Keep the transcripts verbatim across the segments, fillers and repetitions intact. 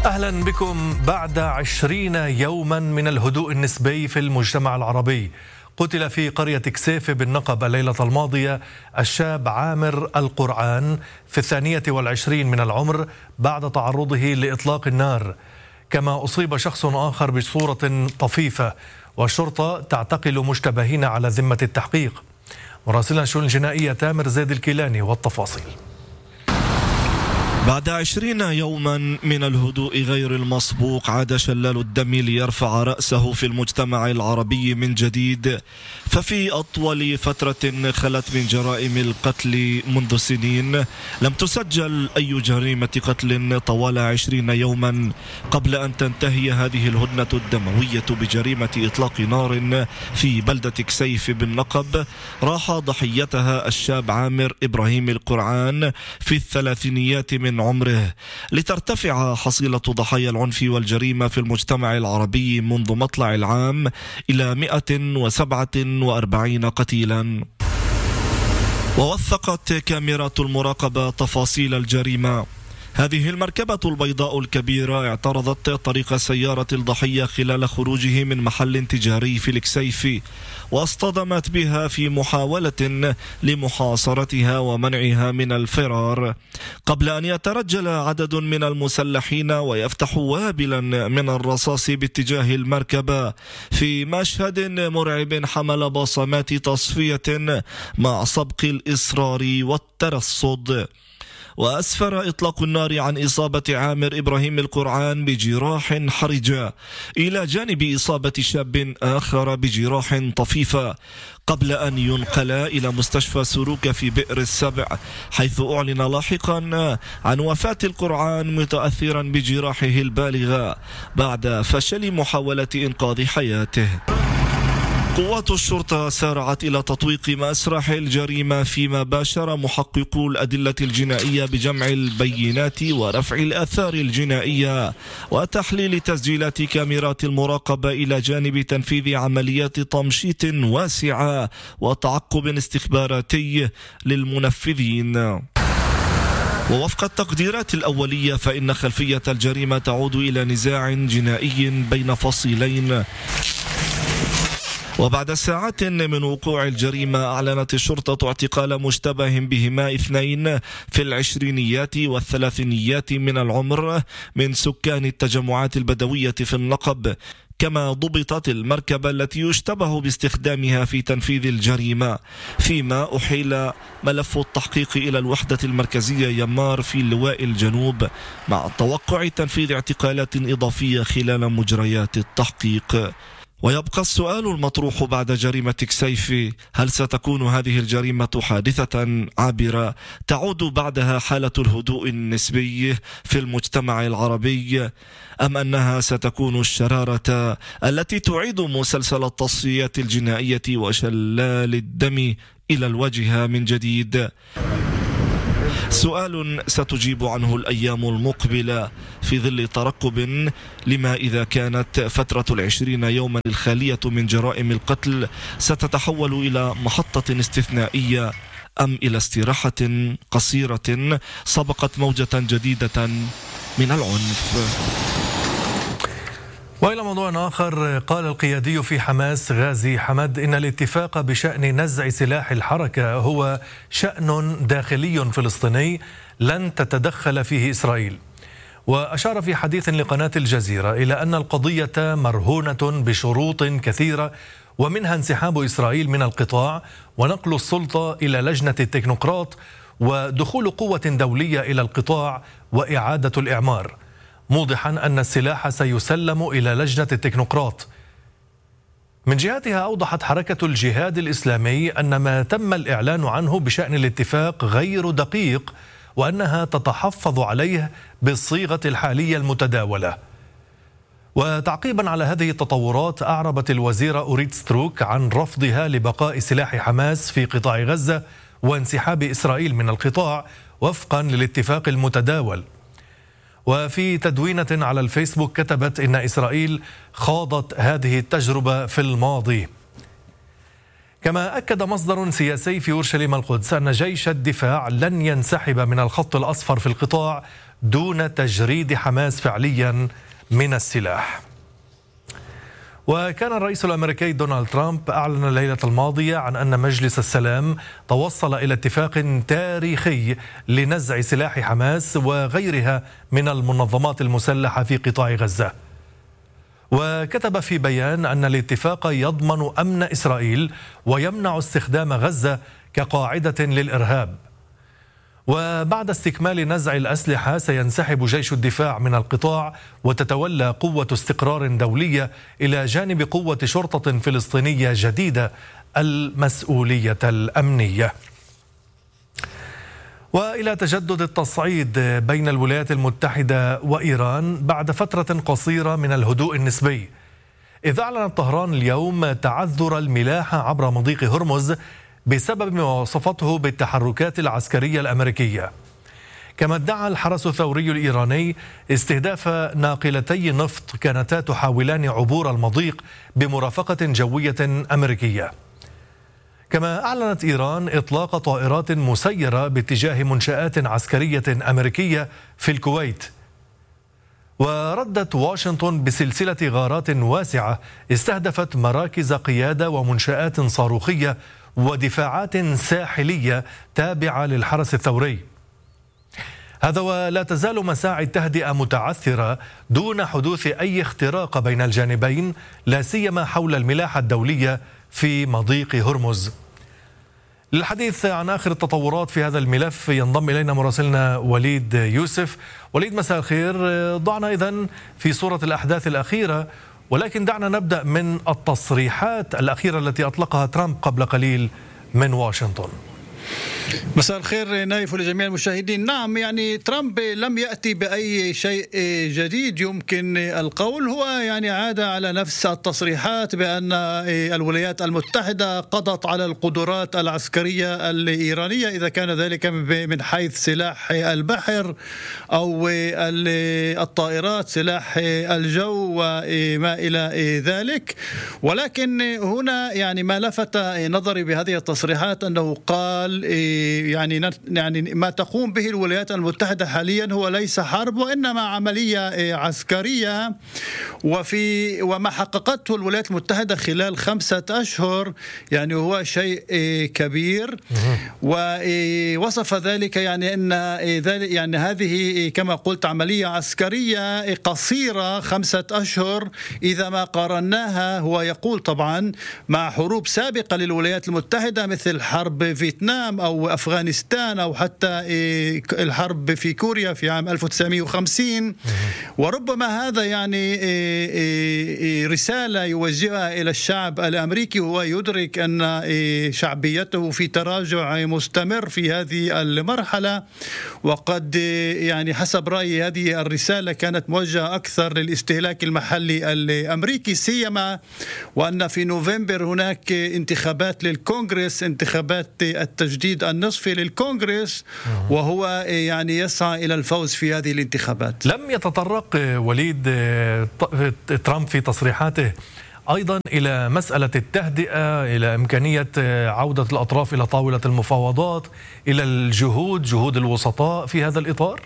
أهلا بكم. بعد عشرين يوما من الهدوء النسبي في المجتمع العربي، قتل في قرية كسيف بالنقب الليلة الماضية الشاب عامر القرعان في الثانية والعشرين من العمر بعد تعرضه لإطلاق النار، كما أصيب شخص آخر بصورة طفيفة، والشرطة تعتقل مشتبهين على ذمة التحقيق. مراسلنا الشؤون الجنائية تامر زيد الكيلاني والتفاصيل. بعد عشرين يوما من الهدوء غير المسبوق، عاد شلال الدم ليرفع رأسه في المجتمع العربي من جديد. ففي أطول فترة خلت من جرائم القتل منذ سنين لم تسجل أي جريمة قتل طوال عشرين يوما قبل أن تنتهي هذه الهدنة الدموية بجريمة إطلاق نار في بلدة كسيف بالنقب، راح ضحيتها الشاب عامر إبراهيم القرعان في الثلاثينيات من عمره، لترتفع حصيلة ضحايا العنف والجريمة في المجتمع العربي منذ مطلع العام إلى مئة وسبعة وأربعين قتيلا. ووثقت كاميرات المراقبة تفاصيل الجريمة. هذه المركبة البيضاء الكبيرة اعترضت طريق سيارة الضحية خلال خروجه من محل تجاري في الكسيف، واصطدمت بها في محاولة لمحاصرتها ومنعها من الفرار، قبل أن يترجل عدد من المسلحين ويفتحوا وابلا من الرصاص باتجاه المركبة في مشهد مرعب حمل بصمات تصفية مع سبق الإصرار والترصد. وأسفر إطلاق النار عن إصابة عامر إبراهيم القرعان بجراح حرجة، إلى جانب إصابة شاب آخر بجراح طفيفة، قبل أن ينقل إلى مستشفى سروك في بئر السبع، حيث أعلن لاحقا عن وفاة القرعان متأثرا بجراحه البالغة بعد فشل محاولة إنقاذ حياته. قوات الشرطة سارعت إلى تطويق مسرح الجريمة، فيما باشر محققو الأدلة الجنائية بجمع البينات ورفع الآثار الجنائية وتحليل تسجيلات كاميرات المراقبة، إلى جانب تنفيذ عمليات تمشيط واسعة وتعقب استخباراتي للمنفذين. ووفق التقديرات الأولية فإن خلفية الجريمة تعود إلى نزاع جنائي بين فصيلين. وبعد ساعات من وقوع الجريمة أعلنت الشرطة اعتقال مشتبه بهما اثنين في العشرينيات والثلاثينيات من العمر من سكان التجمعات البدوية في النقب، كما ضبطت المركبة التي يشتبه باستخدامها في تنفيذ الجريمة، فيما أحيل ملف التحقيق إلى الوحدة المركزية يمار في اللواء الجنوب، مع توقع تنفيذ اعتقالات إضافية خلال مجريات التحقيق. ويبقى السؤال المطروح بعد جريمة كسيف: هل ستكون هذه الجريمة حادثة عابرة تعود بعدها حالة الهدوء النسبي في المجتمع العربي، أم أنها ستكون الشرارة التي تعيد مسلسل التصفيات الجنائية وشلال الدم إلى الواجهة من جديد؟ سؤال ستجيب عنه الأيام المقبلة في ظل ترقب لما إذا كانت فترة العشرين يوما الخالية من جرائم القتل ستتحول إلى محطة استثنائية، أم إلى استراحة قصيرة سبقت موجة جديدة من العنف. وإلى موضوع آخر، قال القيادي في حماس غازي حمد إن الاتفاق بشأن نزع سلاح الحركة هو شأن داخلي فلسطيني لن تتدخل فيه إسرائيل. وأشار في حديث لقناة الجزيرة إلى أن القضية مرهونة بشروط كثيرة، ومنها انسحاب إسرائيل من القطاع ونقل السلطة إلى لجنة التكنوقراط ودخول قوة دولية إلى القطاع وإعادة الإعمار، موضحا أن السلاح سيسلم إلى لجنة التكنوقراط. من جهتها أوضحت حركة الجهاد الإسلامي أن ما تم الإعلان عنه بشأن الاتفاق غير دقيق، وأنها تتحفظ عليه بالصيغة الحالية المتداولة. وتعقيبا على هذه التطورات، أعربت الوزيرة أوريت ستروك عن رفضها لبقاء سلاح حماس في قطاع غزة وانسحاب إسرائيل من القطاع وفقا للاتفاق المتداول. وفي تدوينة على الفيسبوك كتبت إن إسرائيل خاضت هذه التجربة في الماضي. كما أكد مصدر سياسي في أورشليم القدس أن جيش الدفاع لن ينسحب من الخط الأصفر في القطاع دون تجريد حماس فعليا من السلاح. وكان الرئيس الأمريكي دونالد ترامب أعلن الليلة الماضية عن أن مجلس السلام توصل إلى اتفاق تاريخي لنزع سلاح حماس وغيرها من المنظمات المسلحة في قطاع غزة. وكتب في بيان أن الاتفاق يضمن أمن إسرائيل ويمنع استخدام غزة كقاعدة للإرهاب. وبعد استكمال نزع الأسلحة سينسحب جيش الدفاع من القطاع وتتولى قوة استقرار دولية إلى جانب قوة شرطة فلسطينية جديدة المسؤولية الأمنية. وإلى تجدد التصعيد بين الولايات المتحدة وإيران بعد فترة قصيرة من الهدوء النسبي، إذ أعلنت طهران اليوم تعذر الملاحة عبر مضيق هرمز بسبب ما وصفته بالتحركات العسكرية الأمريكية. كما ادعى الحرس الثوري الإيراني استهداف ناقلتي نفط كانتا تحاولان عبور المضيق بمرافقة جوية أمريكية. كما أعلنت إيران إطلاق طائرات مسيرة باتجاه منشآت عسكرية أمريكية في الكويت. وردت واشنطن بسلسلة غارات واسعة استهدفت مراكز قيادة ومنشآت صاروخية ودفاعات ساحلية تابعة للحرس الثوري. هذا ولا تزال مساعي التهدئة متعثرة دون حدوث أي اختراق بين الجانبين، لا سيما حول الملاحة الدولية في مضيق هرمز. للحديث عن آخر التطورات في هذا الملف ينضم إلينا مراسلنا وليد يوسف. وليد، مساء الخير. ضعنا إذن في صورة الأحداث الأخيرة، ولكن دعنا نبدأ من التصريحات الأخيرة التي أطلقها ترامب قبل قليل من واشنطن. مساء الخير نايف ولجميع المشاهدين. نعم، يعني ترامب لم يأتي بأي شيء جديد يمكن القول، هو يعني عاد على نفس التصريحات بأن الولايات المتحدة قضت على القدرات العسكرية الإيرانية، إذا كان ذلك من حيث سلاح البحر أو الطائرات، سلاح الجو وما إلى ذلك. ولكن هنا يعني ما لفت نظري بهذه التصريحات أنه قال يعني يعني ما تقوم به الولايات المتحدة حاليا هو ليس حرب وإنما عملية عسكرية، وفي وما حققته الولايات المتحدة خلال خمسة أشهر يعني هو شيء كبير. ووصف ذلك يعني أن ذلك يعني هذه كما قلت عملية عسكرية قصيرة خمسة أشهر إذا ما قارناها، هو يقول طبعا مع حروب سابقة للولايات المتحدة مثل حرب فيتنام أو أفغانستان أو حتى الحرب في كوريا في عام ألف وتسعمائة وخمسين. وربما هذا يعني رسالة يوجهها إلى الشعب الأمريكي، هو يدرك أن شعبيته في تراجع مستمر في هذه المرحلة، وقد يعني حسب رأيي هذه الرسالة كانت موجهة أكثر للاستهلاك المحلي الأمريكي، سيما وأن في نوفمبر هناك انتخابات للكونغرس، انتخابات التجديد النصفي للكونغرس، وهو يعني يسعى إلى الفوز في هذه الانتخابات. لم يتطرق وليد ترامب في تصريحاته أيضا إلى مسألة التهدئة، إلى إمكانية عودة الأطراف إلى طاولة المفاوضات، إلى الجهود جهود الوسطاء في هذا الإطار؟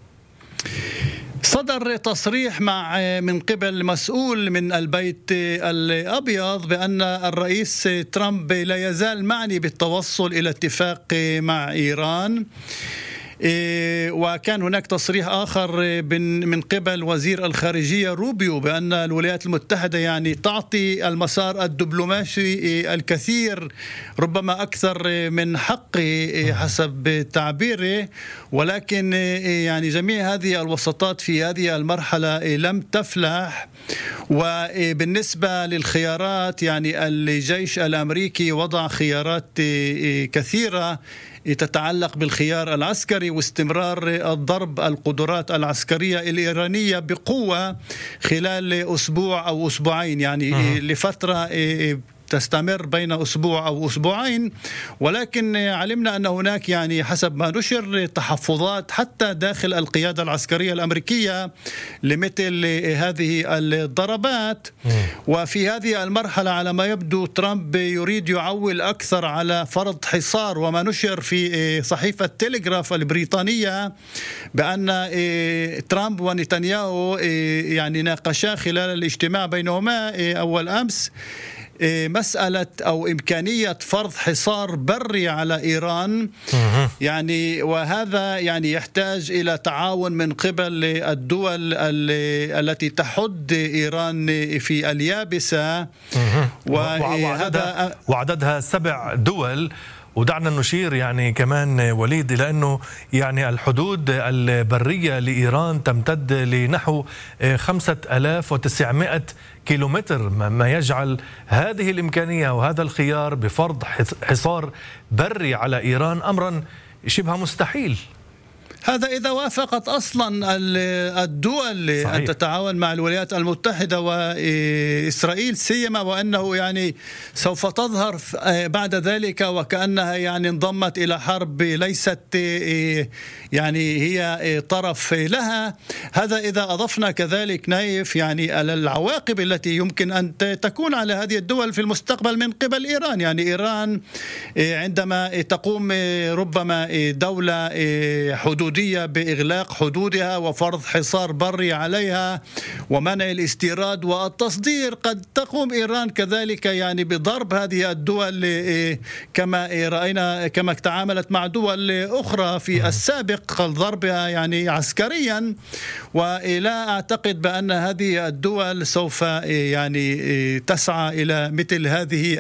صدر تصريح مع من قبل مسؤول من البيت الأبيض بأن الرئيس ترامب لا يزال معني بالتوصل إلى اتفاق مع إيران. وكان هناك تصريح آخر من قبل وزير الخارجية روبيو بأن الولايات المتحدة يعني تعطي المسار الدبلوماسي الكثير، ربما أكثر من حقه حسب تعبيره، ولكن يعني جميع هذه الوساطات في هذه المرحلة لم تفلح. وبالنسبة للخيارات يعني الجيش الأمريكي وضع خيارات كثيرة تتعلق بالخيار العسكري واستمرار الضرب القدرات العسكرية الإيرانية بقوة خلال أسبوع أو أسبوعين، يعني أه. لفترة تستمر بين أسبوع أو أسبوعين، ولكن علمنا أن هناك يعني حسب ما نشر تحفظات حتى داخل القيادة العسكرية الأمريكية لمثل هذه الضربات. وفي هذه المرحلة على ما يبدو ترامب يريد يعول أكثر على فرض حصار، وما نشر في صحيفة تيليغراف البريطانية بأن ترامب ونتنياهو يعني ناقشا خلال الاجتماع بينهما أول أمس مسألة أو إمكانية فرض حصار بري على إيران. يعني وهذا يعني يحتاج إلى تعاون من قبل الدول التي تحد إيران في اليابسة، وهذا وعددها سبع دول. ودعنا نشير يعني كمان وليد إلى أنه يعني الحدود البرية لإيران تمتد لنحو خمسة آلاف وتسعمائة كيلومتر، ما يجعل هذه الإمكانية وهذا الخيار بفرض حصار بري على إيران أمرا شبه مستحيل. هذا إذا وافقت أصلا الدول صحيح. أن تتعاون مع الولايات المتحدة وإسرائيل، سيما وأنه يعني سوف تظهر بعد ذلك وكأنها يعني انضمت إلى حرب ليست يعني هي طرف لها. هذا إذا أضفنا كذلك نايف يعني العواقب التي يمكن أن تكون على هذه الدول في المستقبل من قبل إيران. يعني إيران عندما تقوم ربما دولة حدود بإغلاق حدودها وفرض حصار بري عليها ومنع الاستيراد والتصدير، قد تقوم إيران كذلك يعني بضرب هذه الدول كما رأينا كما تعاملت مع دول أخرى في السابق، قد ضربها يعني عسكريا. ولا أعتقد بأن هذه الدول سوف يعني تسعى إلى مثل هذه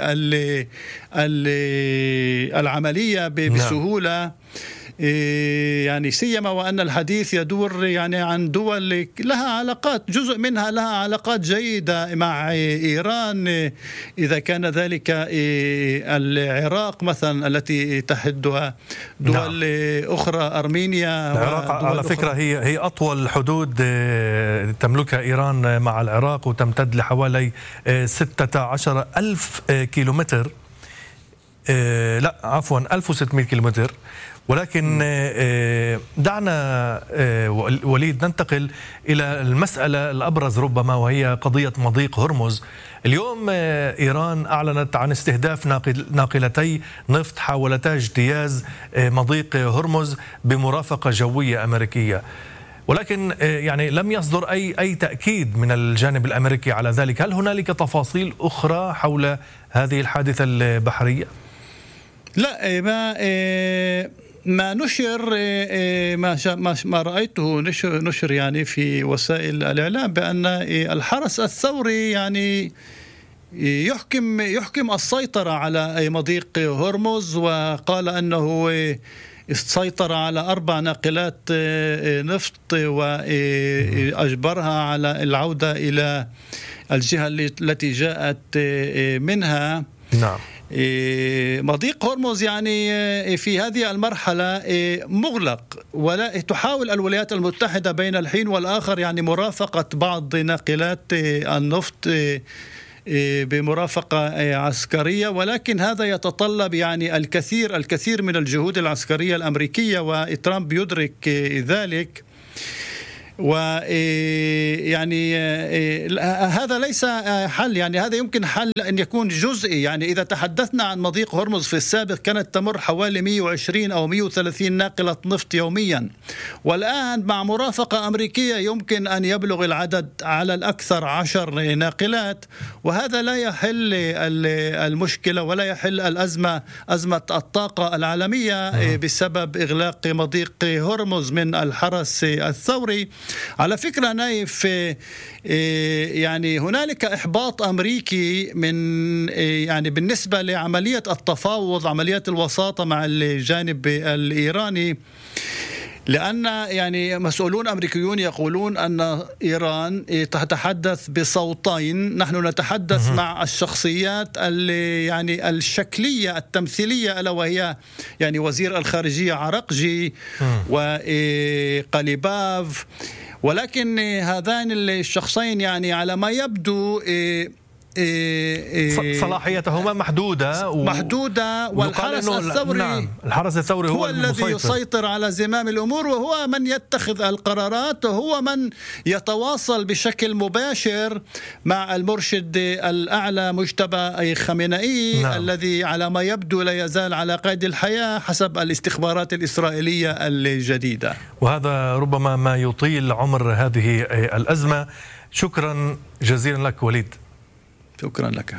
العملية بسهولة، يعني سيما وأن الحديث يدور يعني عن دول لها علاقات، جزء منها لها علاقات جيدة مع إيران، إذا كان ذلك العراق مثلا التي تحدها دول نعم. أخرى أرمينيا. العراق على فكرة هي هي أطول حدود تملكها إيران مع العراق، وتمتد لحوالي ستة عشر ألف كيلومتر، لا عفوا ألف وستمائة كيلومتر. ولكن دعنا وليد ننتقل إلى المسألة الأبرز ربما، وهي قضية مضيق هرمز. اليوم إيران أعلنت عن استهداف ناقلتي نفط حاولتا اجتياز مضيق هرمز بمرافقة جوية أمريكية، ولكن يعني لم يصدر أي أي تأكيد من الجانب الأمريكي على ذلك. هل هنالك تفاصيل أخرى حول هذه الحادثة البحرية؟ لا، ما ما نشر ما ما رأيته نشر نشر يعني في وسائل الإعلام بأن الحرس الثوري يعني يحكم يحكم السيطرة على مضيق هرمز، وقال أنه سيطر على أربع ناقلات نفط وأجبرها على العودة إلى الجهة التي جاءت منها. نعم. مضيق هرمز يعني في هذه المرحلة مغلق، ولا تحاول الولايات المتحدة بين الحين والآخر يعني مرافقة بعض ناقلات النفط بمرافقة عسكرية، ولكن هذا يتطلب يعني الكثير الكثير من الجهود العسكرية الأمريكية، وترامب يدرك ذلك. ويعني هذا ليس حل، يعني هذا يمكن حل أن يكون جزئي. يعني إذا تحدثنا عن مضيق هرمز في السابق كانت تمر حوالي مئة وعشرين أو مئة وثلاثين ناقلة نفط يوميا، والآن مع مرافقة أمريكية يمكن أن يبلغ العدد على الأكثر عشر ناقلات، وهذا لا يحل المشكلة ولا يحل الأزمة أزمة الطاقة العالمية بسبب إغلاق مضيق هرمز من الحرس الثوري. على فكرة نايف يعني هنالك إحباط أمريكي من يعني بالنسبة لعملية التفاوض، عملية الوساطة مع الجانب الإيراني، لأن يعني مسؤولون أمريكيون يقولون أن إيران تتحدث بصوتين. نحن نتحدث مع الشخصيات يعني الشكلية التمثيلية، ألا وهي يعني وزير الخارجية عرقجي وقليباف، ولكن هذان الشخصين يعني على ما يبدو صلاحيتهما محدودة محدودة والحرس الثوري نعم الحرس الثوري هو, هو الذي يسيطر على زمام الأمور، وهو من يتخذ القرارات، وهو من يتواصل بشكل مباشر مع المرشد الأعلى مجتبى خامنئي نعم. الذي على ما يبدو لا يزال على قيد الحياة حسب الاستخبارات الإسرائيلية الجديدة، وهذا ربما ما يطيل عمر هذه الأزمة. شكرا جزيلا لك وليد. شكرا لك.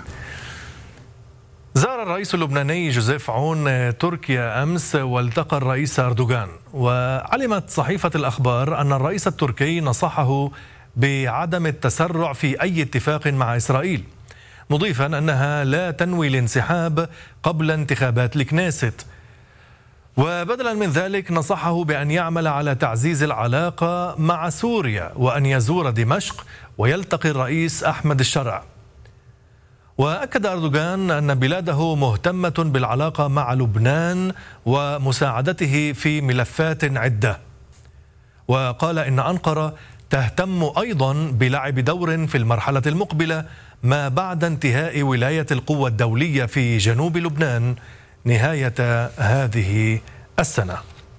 زار الرئيس اللبناني جوزيف عون تركيا أمس والتقى الرئيس أردوغان، وعلمت صحيفة الأخبار أن الرئيس التركي نصحه بعدم التسرع في أي اتفاق مع إسرائيل، مضيفا أنها لا تنوي الانسحاب قبل انتخابات الكنيست. وبدلا من ذلك نصحه بأن يعمل على تعزيز العلاقة مع سوريا وأن يزور دمشق ويلتقي الرئيس أحمد الشرع. وأكد أردوغان أن بلاده مهتمة بالعلاقة مع لبنان ومساعدته في ملفات عدة، وقال إن أنقرة تهتم أيضا بلعب دور في المرحلة المقبلة ما بعد انتهاء ولاية القوة الدولية في جنوب لبنان نهاية هذه السنة.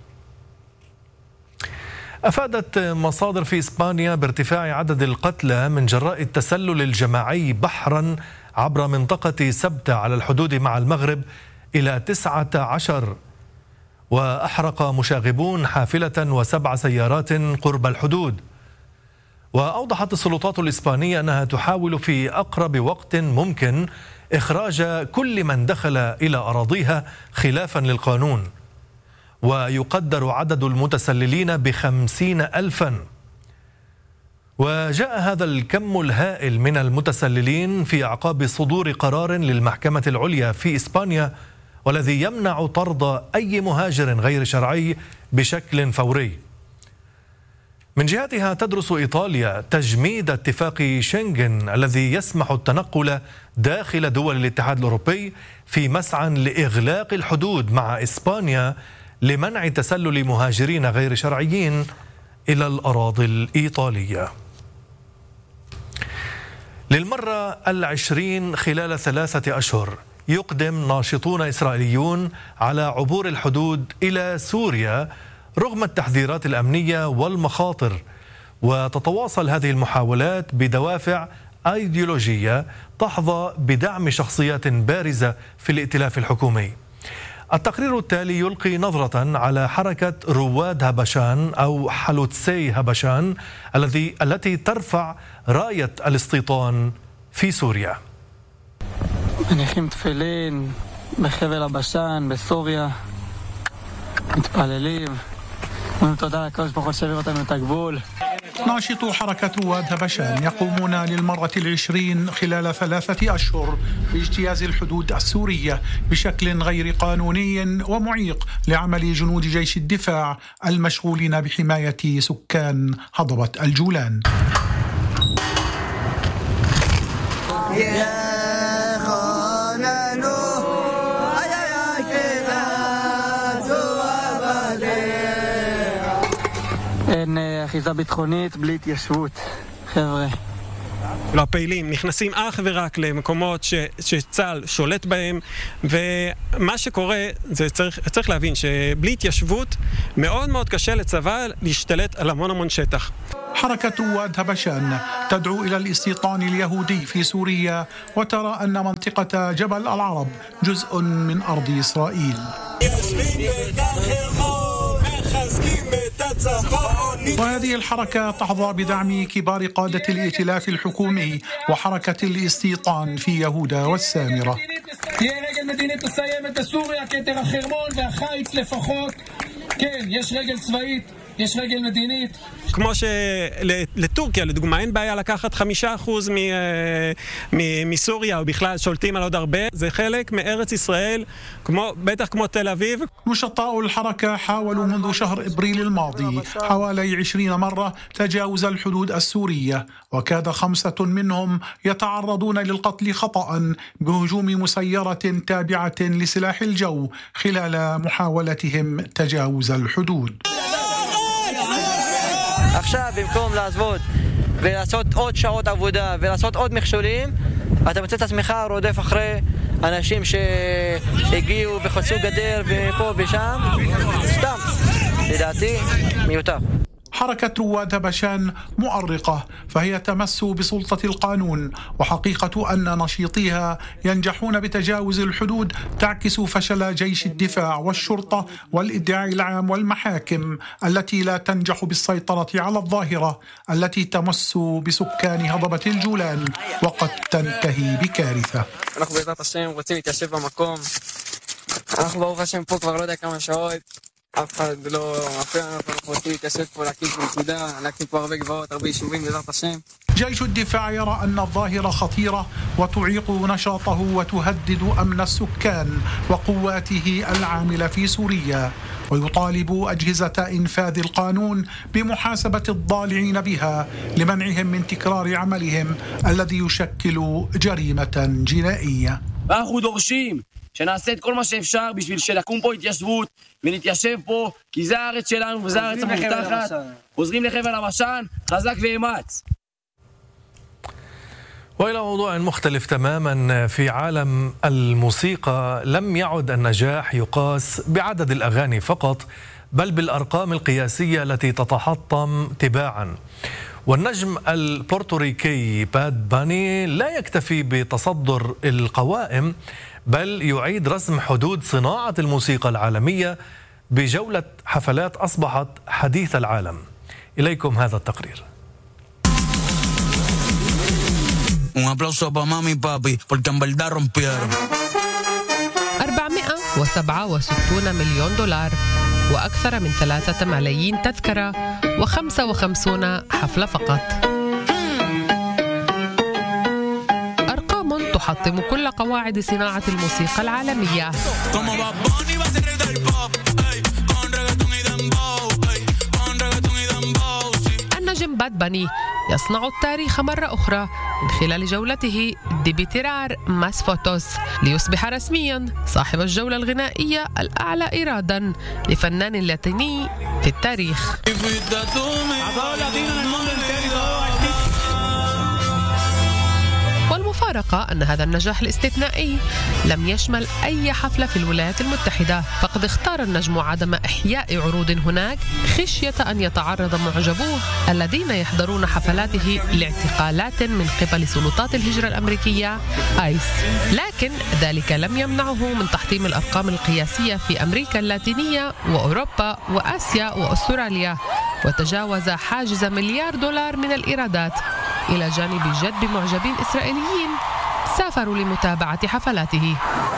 أفادت مصادر في إسبانيا بارتفاع عدد القتلى من جراء التسلل الجماعي بحرا عبر منطقة سبتة على الحدود مع المغرب إلى تسعة عشر، وأحرق مشاغبون حافلة وسبع سيارات قرب الحدود. وأوضحت السلطات الإسبانية أنها تحاول في أقرب وقت ممكن إخراج كل من دخل إلى أراضيها خلافا للقانون، ويقدر عدد المتسللين بخمسين ألفا. وجاء هذا الكم الهائل من المتسللين في أعقاب صدور قرار للمحكمة العليا في إسبانيا والذي يمنع طرد أي مهاجر غير شرعي بشكل فوري. من جهتها تدرس إيطاليا تجميد اتفاق شنغن الذي يسمح التنقل داخل دول الاتحاد الأوروبي في مسعى لإغلاق الحدود مع إسبانيا لمنع تسلل مهاجرين غير شرعيين إلى الأراضي الإيطالية. للمرة العشرين خلال ثلاثة أشهر يقدم ناشطون إسرائيليون على عبور الحدود إلى سوريا رغم التحذيرات الأمنية والمخاطر، وتتواصل هذه المحاولات بدوافع أيديولوجية تحظى بدعم شخصيات بارزة في الائتلاف الحكومي. التقرير التالي يلقي نظرة على حركة رواد هبشان أو حلوتسي هبشان الذي التي ترفع راية الاستيطان في سوريا. מניחים תפילין בחבל הבשן בסוריה, מתפללים, אומרים תודה לקדוש ברוך הוא שהעביר אותנו את הגבול. ناشطو حركة رواد هبشان يقومون للمرة العشرين خلال ثلاثة أشهر باجتياز الحدود السورية بشكل غير قانوني ومعيق لعمل جنود جيش الدفاع المشغولين بحماية سكان هضبة الجولان. אין אחיזה ביטחונית בלי התיישבות, חבר'ה. הפעילים נכנסים אך ורק למקומות ש, שצה"ל שולט בהם, ומה שקורה, זה צריך, צריך להבין שבלי התיישבות מאוד מאוד קשה לצבא להשתלט על המון המון שטח. حركة رواد هبشان تدعو إلى الاستيطان اليهودي في سوريا وترى أن منطقة جبل العرب جزء من أرض إسرائيل. وهذه الحركة تحظى بدعم كبار قادة الائتلاف الحكومي وحركة الاستيطان في يهودا والسامرة. יש רגל מדינית. כמו שלטורקיה, לדוגמה, אין בעיה לקחת חמישה אחוז מסוריה, או בכלל שולטים על עוד הרבה. זה חלק מארץ ישראל, כמו, בטח כמו תל אביב. نشطاء الحركة حاولوا منذ شهر إبريل الماضي حوالي عشرين مرة تجاوز الحدود السورية، وكاد خمسة منهم يتعرضون للقتل خطأ بهجوم مسيرة تابعة لسلاح الجو خلال محاولتهم تجاوز الحدود. עכשיו במקום לעבוד ולעשות עוד שעות עבודה ולעשות עוד מכשולים, אתה מוצא את עצמך רודף אחרי אנשים שהגיעו וחצו גדר ופה ושם, סתם, לדעתי, מיותר. حركة رواد هبشان مؤرقة، فهي تمس بسلطة القانون، وحقيقة أن نشيطيها ينجحون بتجاوز الحدود تعكس فشل جيش الدفاع والشرطة والإدعاء العام والمحاكم التي لا تنجح بالسيطرة على الظاهرة التي تمس بسكان هضبة الجولان وقد تنتهي بكارثة. אנחנו בעזרת השם רוצים להתיישב במקום. אנחנו ברוך השם פה כבר לא יודע כמה שעות. אף אחד לא מפריע לנו, אנחנו רוצים להתיישב פה, להקים פה נקודה, להקים פה הרבה גבעות, הרבה יישובים בעזרת השם. جيش الدفاع يرى أن الظاهرة خطيرة وتعيق نشاطه وتهدد أمن السكان وقواته العاملة في سوريا، ويطالب أجهزة إنفاذ القانون بمحاسبة الضالعين بها لمنعهم من تكرار عملهم الذي يشكل جريمة جنائية. אנחנו דורשים שנעשה את כל מה שאפשר בשביל שלקום פה התיישבות ונתיישב פה, כי זה הארץ שלנו וזה הארץ המובטחת. חוזרים לחבל הבשן, חזק ואמץ. وإلى موضوع مختلف تماما، في عالم الموسيقى لم يعد النجاح يقاس بعدد الأغاني فقط، بل بالأرقام القياسية التي تتحطم تباعا. والنجم البورتوريكي باد باني لا يكتفي بتصدر القوائم، بل يعيد رسم حدود صناعة الموسيقى العالمية بجولة حفلات أصبحت حديث العالم. إليكم هذا التقرير. أربعمائة وسبعة وستون مليون دولار وأكثر من ثلاثة ملايين تذكرة وخمسة وخمسين حفلة فقط. أرقام تحطم كل قواعد صناعة الموسيقى العالمية. النجم باد باني يصنع التاريخ مرة أخرى من خلال جولته ديبيتيرار ماس فوتوس، ليصبح رسميا صاحب الجولة الغنائية الأعلى إيرادا لفنان لاتيني في التاريخ. والمفارقة أن هذا النجاح الاستثنائي لم يشمل أي حفلة في الولايات المتحدة، فقد اختار النجم عدم إحياء عروض هناك خشية أن يتعرض معجبوه الذين يحضرون حفلاته لاعتقالات من قبل سلطات الهجرة الأمريكية آيس. لكن ذلك لم يمنعه من تحطيم الأرقام القياسية في أمريكا اللاتينية وأوروبا وآسيا وأستراليا، وتجاوز حاجز مليار دولار من الإيرادات، إلى جانب جذب معجبين إسرائيليين سافروا لمتابعة حفلاته.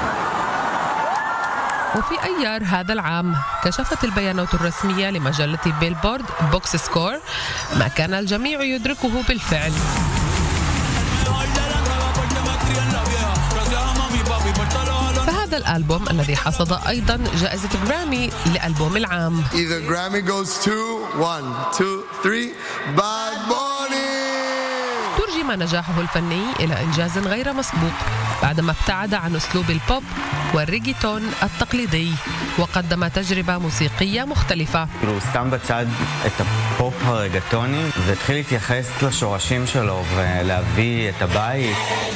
وفي أيار هذا العام كشفت البيانات الرسمية لمجلة بيلبورد بوكس سكور ما كان الجميع يدركه بالفعل. فهذا الألبوم الذي حصد أيضا جائزة جرامي لألبوم العام. Either Grammy goes to one, two, three, Bad Bunny. ترجم نجاحه الفني إلى إنجاز غير مسبوق بعدما ابتعد عن أسلوب البوب والريجيتون التقليدي وقدم تجربة موسيقية مختلفة. הוא שם בצד את הפופ הרגטוני והתחיל להתייחס לשורשים שלו ולהביא את הבית.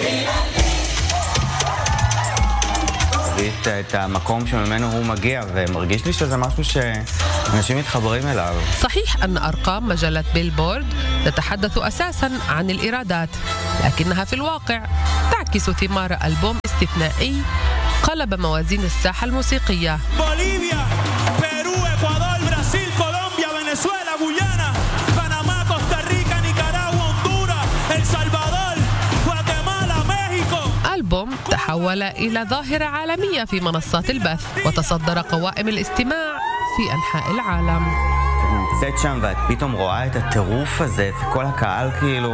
את המקום שממנו הוא מגיע, ומרגיש לי שזה משהו שאנשים מתחברים אליו. صحيح أن أرقام مجلة بيلبورد تتحدث أساساً عن الإيرادات، لكنها في الواقع تعكس ثمار ألبوم استثنائي قلب موازين الساحة الموسيقية. بوليفيا، بيرو، إكوادور، برازيل، كولومبيا، فنزويلا، غيانا، بنما، كوستاريكا، نيكاراغوا، هندوراس، السلفادور، غواتيمالا، مكسيكو. ألبوم تحول إلى ظاهرة عالمية في منصات البث وتصدر قوائم الاستماع في أنحاء العالم. נמצאת שם ואת פתאום רואה את הטירוף הזה, וכל הקהל כאילו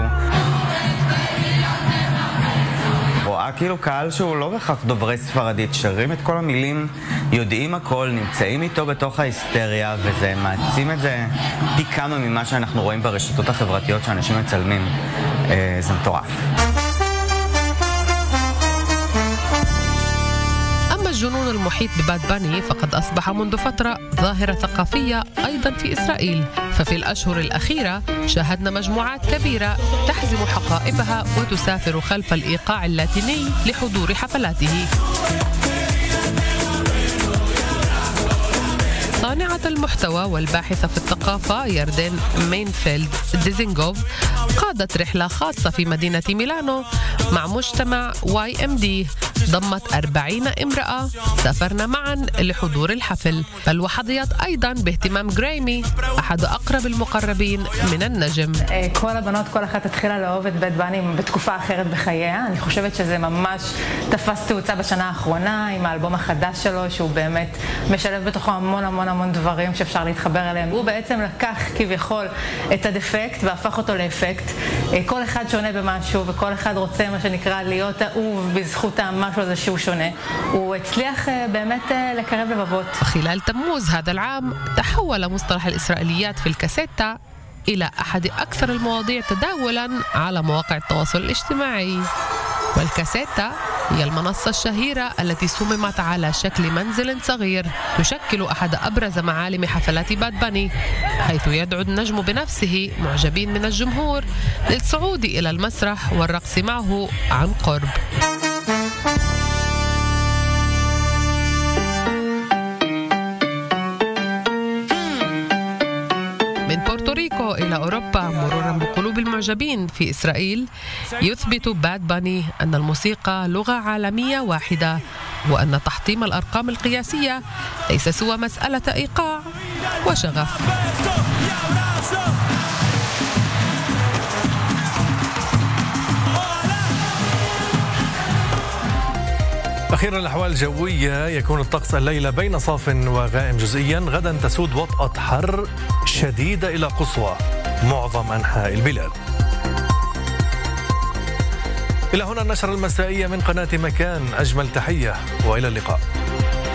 רואה כאילו קהל שהוא לא בכך דוברי ספרדית, שרים את כל המילים, יודעים הכל, נמצאים איתו בתוך ההיסטריה, וזה מעצים את זה פי כמה ממה שאנחנו רואים ברשתות החברתיות שאנשים מצלמים. זה מטורף. الجنون المحيط بباد باني فقد أصبح منذ فترة ظاهرة ثقافية أيضا في إسرائيل. ففي الأشهر الأخيرة شاهدنا مجموعات كبيرة تحزم حقائبها وتسافر خلف الإيقاع اللاتيني لحضور حفلاته. صانعة المحتوى والباحثة في الثقافة ياردين مينفيلد ديزينغوف قادت رحلة خاصة في مدينة ميلانو مع مجتمع واي ام دي ضمت أربعين امرأة سافرنا معا لحضور الحفل، بل وحظيت أيضا باهتمام جريمي أحد أقرب المقربين من النجم. כל הבנות, כל אחת התחילה לאהוב את בית בני בתקופה אחרת בחייה. אני חושבת שזה ממש תפס תאוצה בשנה האחרונה עם האלבום החדש שלו, שהוא באמת משלב בתוכו המון המון המון דברים שאפשר להתחבר אליהם. הוא בעצם לקח כביכול את הדפקט והפך אותו לאפקט. כל אחד שונה במשהו וכל אחד רוצה מה שנקרא להיות אהוב בזכות המשהו הזה שהוא שונה. הוא הצליח באמת לקרב לבבות. خلال تموز هذا العام تحول مصطلح الإسرائيليات في الكاسيتا إلى أحد أكثر المواضيع تداولاً على مواقع التواصل الاجتماعي. والكاسيتا هي المنصة الشهيرة التي صممت على شكل منزل صغير تشكل أحد أبرز معالم حفلات باد باني، حيث يدعو النجم بنفسه معجبين من الجمهور للصعود إلى المسرح والرقص معه عن قرب. من بورتوريكو إلى أوروبا مرورا بقلوب المعجبين في إسرائيل، يثبت باد باني أن الموسيقى لغة عالمية واحدة، وأن تحطيم الأرقام القياسية ليس سوى مسألة إيقاع وشغف. أخيرا الأحوال الجوية، يكون الطقس الليلة بين صاف وغائم جزئيا، غدا تسود وطأة حر شديدة إلى قصوى معظم أنحاء البلاد. إلى هنا النشرة المسائية من قناة مكان، أجمل تحية وإلى اللقاء.